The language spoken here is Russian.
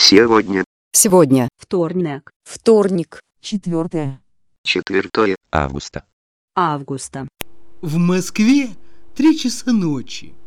Сегодня Сегодня Вторник. вторник, 4 4 августа. Августа. В Москве 3 часа ночи.